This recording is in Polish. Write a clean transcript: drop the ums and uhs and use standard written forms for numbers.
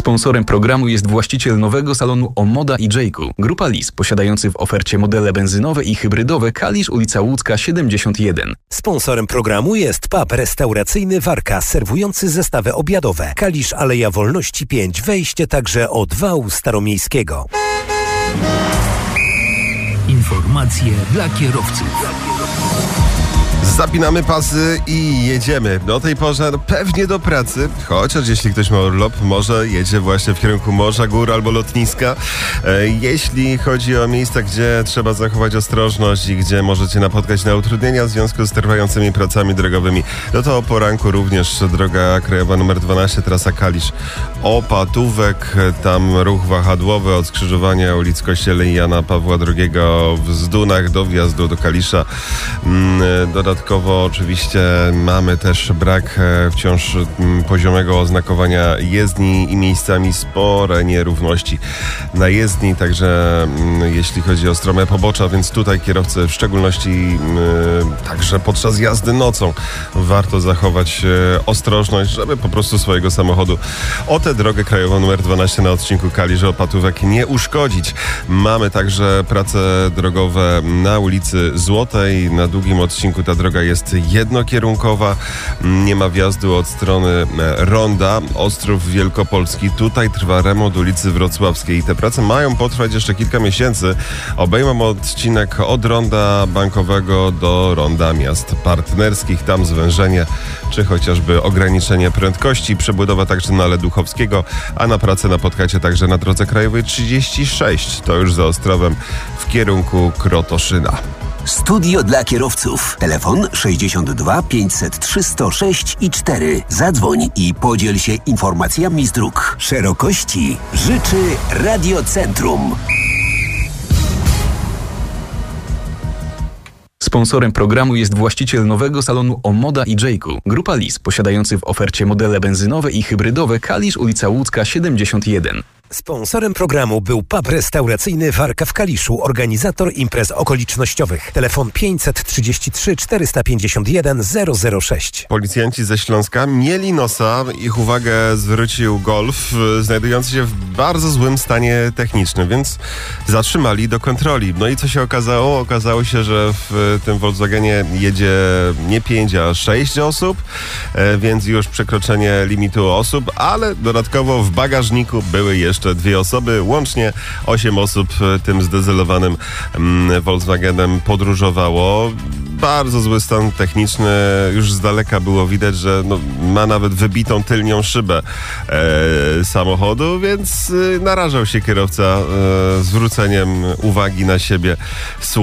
Sponsorem programu jest właściciel nowego salonu Omoda i Jayku. Grupa Lis, posiadający w ofercie modele benzynowe i hybrydowe Kalisz, ulica Łódzka 71. Sponsorem programu jest pub restauracyjny Warka, serwujący zestawy obiadowe. Kalisz, Aleja Wolności 5, wejście także od wału staromiejskiego. Informacje dla kierowców. Zapinamy pasy i jedziemy. Do tej porze pewnie do pracy, chociaż jeśli ktoś ma urlop, może jedzie właśnie w kierunku morza, gór albo lotniska. Jeśli chodzi o miejsca, gdzie trzeba zachować ostrożność i gdzie możecie napotkać na utrudnienia w związku z trwającymi pracami drogowymi, no to o poranku również droga krajowa nr 12, trasa Kalisz-Opatówek. Tam ruch wahadłowy od skrzyżowania ulic Kościele i Jana Pawła II w Zdunach do wjazdu do Kalisza. Dodatkowo oczywiście mamy też brak wciąż poziomego oznakowania jezdni i miejscami spore nierówności na jezdni, także jeśli chodzi o strome pobocza, więc tutaj kierowcy w szczególności także podczas jazdy nocą warto zachować ostrożność, żeby po prostu swojego samochodu o tę drogę krajową nr 12 na odcinku Kalisz-Opatówek nie uszkodzić. Mamy także prace drogowe na ulicy Złotej. Na długim odcinku ta droga jest jednokierunkowa. Nie ma wjazdu od strony ronda Ostrów Wielkopolski. Tutaj trwa remont ulicy Wrocławskiej i te prace mają potrwać jeszcze kilka miesięcy. Obejmą odcinek od ronda Bankowego do ronda Miast Partnerskich. Tam zwężenie czy chociażby ograniczenie prędkości. Przebudowa także na Leduchowskiego, a na pracę napotkacie także na drodze krajowej 36. To już za Ostrowem w kierunku Krotoszyna. Studio dla kierowców. Telefon 62 503 106 i 4. Zadzwoń i podziel się informacjami z dróg. Szerokości życzy Radiocentrum. Sponsorem programu jest właściciel nowego salonu Omoda i Jayku. Grupa Lis, posiadający w ofercie modele benzynowe i hybrydowe Kalisz, ulica Łódzka 71. Sponsorem programu był pub restauracyjny Warka w Kaliszu, organizator imprez okolicznościowych. Telefon 533 451 006. Policjanci ze Śląska mieli nosa. Ich uwagę zwrócił Golf, znajdujący się w bardzo złym stanie technicznym, więc zatrzymali do kontroli. No i co się okazało? Okazało się, że w tym Volkswagenie jedzie nie 5, a 6 osób, więc już przekroczenie limitu osób, ale dodatkowo w bagażniku były jeszcze 2 osoby, łącznie 8 osób tym zdezelowanym Volkswagenem podróżowało. Bardzo zły stan techniczny, już z daleka było widać, że ma nawet wybitą tylnią szybę samochodu, więc narażał się kierowca zwróceniem uwagi na siebie.